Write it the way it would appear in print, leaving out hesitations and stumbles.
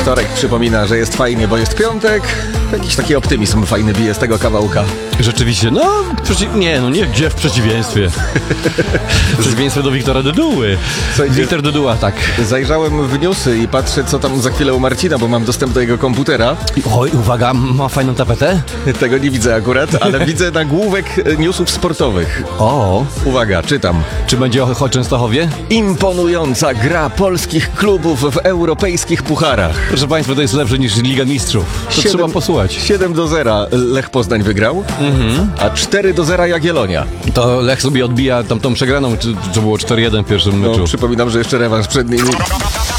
Wtorek przypomina, że jest fajnie, bo jest piątek. Jakiś taki optymizm fajny bije z tego kawałka. Rzeczywiście, nie gdzie w przeciwieństwie. W przeciwieństwie do Wiktora Dyduły. Wiktor Dyduła, tak. Zajrzałem w newsy i patrzę, co tam za chwilę u Marcina, bo mam dostęp do jego komputera. Oj, uwaga, ma fajną tapetę? Tego nie widzę akurat, ale widzę nagłówek newsów sportowych. O, Uwaga, czytam. czy będzie o Częstochowie? Imponująca gra polskich klubów w europejskich pucharach. Proszę Państwa, to jest lepsze niż Liga Mistrzów. To trzeba posłuchać. 7-0 Lech Poznań wygrał, a 4-0 Jagiellonia. To Lech sobie odbija tamtą przegraną, czy było 4-1 w pierwszym meczu. Przypominam, że jeszcze rewanż przed nimi.